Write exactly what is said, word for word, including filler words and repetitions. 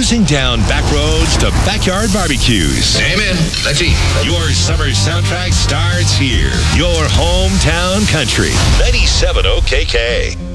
cruising down back roads to backyard barbecues. Amen. Let's eat. Your summer soundtrack starts here. Your hometown country. ninety-seven O K K.